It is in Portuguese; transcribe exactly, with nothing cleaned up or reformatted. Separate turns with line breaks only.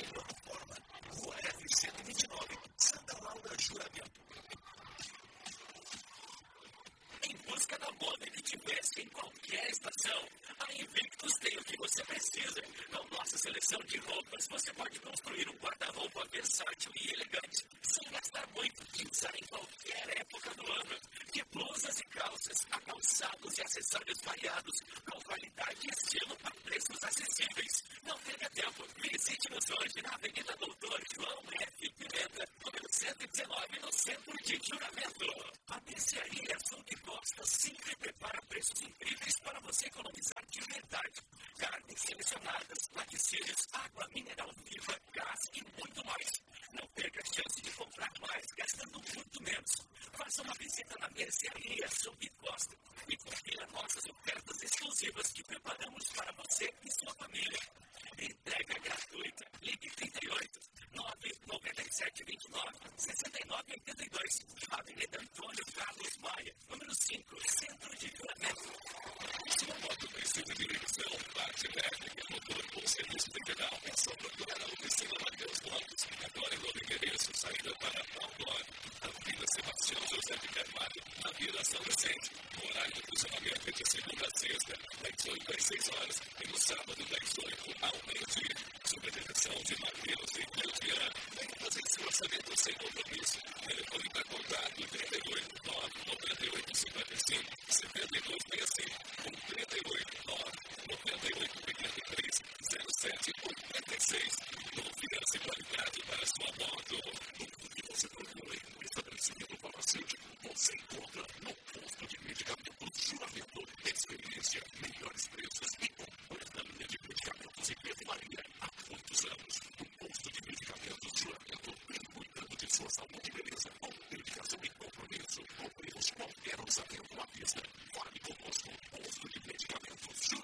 melhor forma. Rua F cento e vinte e nove, Santa Laura Juramento. Em busca da moda que te veste em qualquer estação, a Invictus tem o que você precisa. Com nossa seleção de roupas, você pode construir um guarda-roupa versátil e elegante, sem gastar muito, de usar em qualquer época do ano. De blusas e calças, a calçados e acessórios variados, com qualidade e estilo a preços acessíveis. Não perca tempo, visite-nos hoje na Avenida Doutor João F. Pimenta, número cento e dezenove, no centro de Juramento. A mercearia Sul Costa sempre prepara preços incríveis para você economizar de verdade. Carnes selecionadas, laticínios, água mineral viva, gás e muito mais. Não perca a chance de comprar mais gastando muito menos. Faça uma visita na mercearia Sul Costa e confira nossas ofertas exclusivas que preparamos para você e sua família. Entrega gratuita. Ligue trinta e oito, nove nove sete dois nove, seis nove oito dois. Avenida Antônio Carlos Maia, número cinco, Centro de Juramento. Sua moto precisa de revisão, parte elétrica, motor ou serviço federal. É só procurar a oficina Matheus Lopes. Agora em novo endereço, saída para Outdoor. Avenida Sebastião José de Carvalho, na Vila São Vicente. O horário de funcionamento é de segunda a sexta, das oito às seis horas. E no sábado, das oito ao meio-dia. Sob a direção de Matheus e Cleudian. Venha fazer seu orçamento sem compromisso. Telefone para contato trinta e oito, nove nove oito, cinquenta e cinco, setenta e dois sessenta e cinco, trinta e oito, nove nove oito, oitenta e três, zero sete oitenta e seis. Confiança e qualidade para sua moto. Tudo que você procura em um estabelecimento farmacêutico, você encontra no posto de medicamentos Juramento. Experiência, melhores preços e completa linha de medicamentos e perfumaria há muitos anos. O posto de medicamentos Juramento vem cuidando de sua saúde e beleza com dedicação e compromisso. Cumprimos qualquer orçamento à vista. Fale conosco. Posto de medicamentos Juramento.